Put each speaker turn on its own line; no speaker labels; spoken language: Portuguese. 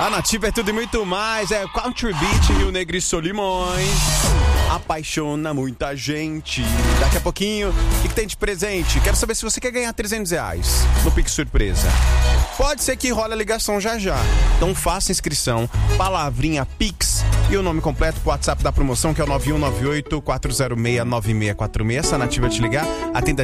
A Nativa é tudo e muito mais. É Country Beat, Rio Negro e Solimões. Apaixona muita gente. Daqui a pouquinho, o que tem de presente? Quero saber se você quer ganhar R$300 no Pix Surpresa. Pode ser que role a ligação já já. Então faça inscrição, palavrinha Pix e o nome completo pro WhatsApp da promoção, que é o 9198-406-9646. Se a Nativa te ligar, atenda